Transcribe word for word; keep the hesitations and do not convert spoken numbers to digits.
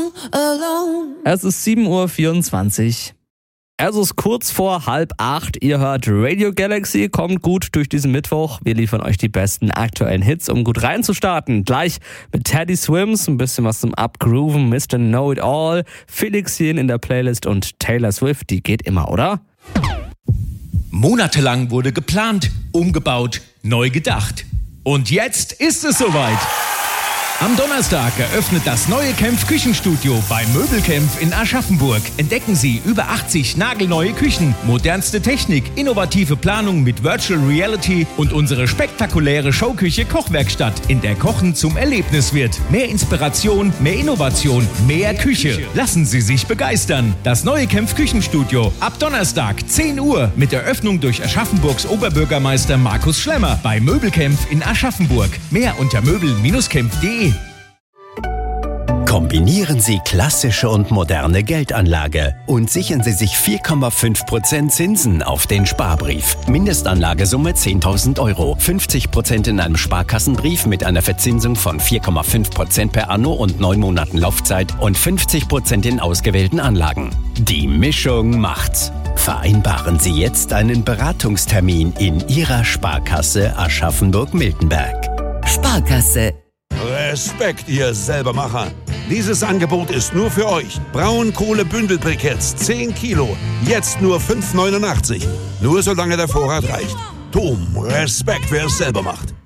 Es ist sieben Uhr vierundzwanzig. Es ist kurz vor halb acht. Ihr hört Radio Galaxy. Kommt gut durch diesen Mittwoch. Wir liefern euch die besten aktuellen Hits, um gut reinzustarten. Gleich mit Teddy Swims, ein bisschen was zum Upgrooven, Mister Know It All, Felixien in der Playlist und Taylor Swift, die geht immer, oder? Monatelang wurde geplant, umgebaut, neu gedacht. Und jetzt ist es soweit. Am Donnerstag eröffnet das neue Kempf Küchenstudio bei Möbelkempf in Aschaffenburg. Entdecken Sie über achtzig nagelneue Küchen, modernste Technik, innovative Planung mit Virtual Reality und unsere spektakuläre Showküche Kochwerkstatt, in der Kochen zum Erlebnis wird. Mehr Inspiration, mehr Innovation, mehr Küche. Lassen Sie sich begeistern. Das neue Kempf Küchenstudio ab Donnerstag zehn Uhr mit Eröffnung durch Aschaffenburgs Oberbürgermeister Markus Schlemmer bei Möbelkempf in Aschaffenburg. Mehr unter möbel Bindestrich kempf punkt de. Kombinieren Sie klassische und moderne Geldanlage und sichern Sie sich vier Komma fünf Prozent Zinsen auf den Sparbrief. Mindestanlagesumme zehntausend Euro. fünfzig Prozent in einem Sparkassenbrief mit einer Verzinsung von vier Komma fünf Prozent per Anno und neun Monaten Laufzeit und fünfzig Prozent in ausgewählten Anlagen. Die Mischung macht's. Vereinbaren Sie jetzt einen Beratungstermin in Ihrer Sparkasse Aschaffenburg-Miltenberg. Sparkasse. Respekt, ihr Selbermacher. Dieses Angebot ist nur für euch. Braunkohle-Bündelbriketts, zehn Kilo. Jetzt nur fünf neunundachtzig. Nur solange der Vorrat reicht. Dom, Respekt, wer es selber macht.